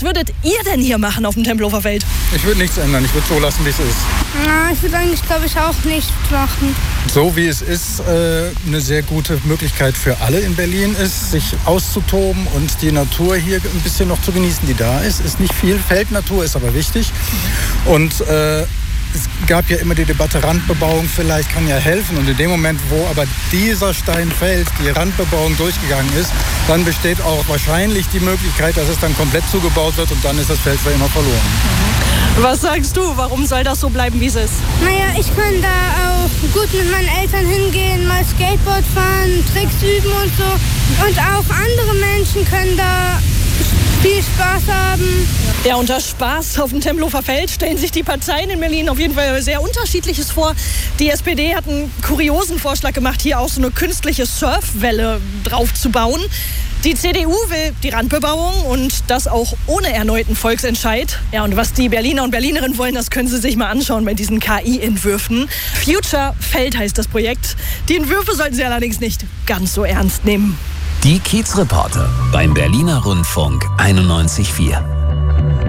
würdet ihr denn hier machen auf dem Tempelhofer Feld? Ich würde nichts ändern. Ich würde so lassen, wie es ist. Na, ich würde eigentlich, glaube ich, auch nichts machen. So wie es ist, eine sehr gute Möglichkeit für alle in Berlin ist, sich auszutoben und die Natur hier ein bisschen noch zu genießen, die da ist. Ist nicht viel. Feldnatur ist aber wichtig. Und es gab ja immer die Debatte, Randbebauung vielleicht kann ja helfen. Und in dem Moment, wo aber dieser Stein fällt, die Randbebauung durchgegangen ist, dann besteht auch wahrscheinlich die Möglichkeit, dass es dann komplett zugebaut wird und dann ist das Feld für immer verloren. Was sagst du? Warum soll das so bleiben, wie es ist? Naja, ich kann da auch gut mit meinen Eltern hingehen, mal Skateboard fahren, Tricks üben und so. Und auch andere Menschen können da viel Spaß haben. Ja, unter Spaß auf dem Tempelhofer Feld stellen sich die Parteien in Berlin auf jeden Fall sehr Unterschiedliches vor. Die SPD hat einen kuriosen Vorschlag gemacht, hier auch so eine künstliche Surfwelle drauf zu bauen. Die CDU will die Randbebauung und das auch ohne erneuten Volksentscheid. Ja, und was die Berliner und Berlinerinnen wollen, das können Sie sich mal anschauen bei diesen KI-Entwürfen. Future Feld heißt das Projekt. Die Entwürfe sollten Sie allerdings nicht ganz so ernst nehmen. Die Kiezreporter beim Berliner Rundfunk 91,4.